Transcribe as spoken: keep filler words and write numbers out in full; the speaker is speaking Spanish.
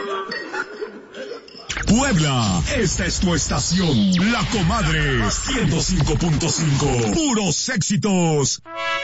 Puebla, esta es tu estación, La Comadre, ciento cinco punto cinco, puros éxitos.